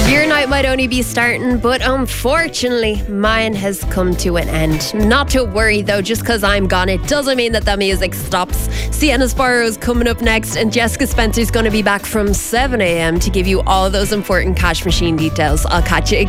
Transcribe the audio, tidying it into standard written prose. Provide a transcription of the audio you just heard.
Your night might only be starting, but unfortunately, mine has come to an end. Not to worry though, just because I'm gone, it doesn't mean that the music stops. Sienna Sparrow's coming up next, and Jessica Spencer's going to be back from 7 a.m. to give you all those important cash machine details. I'll catch you again.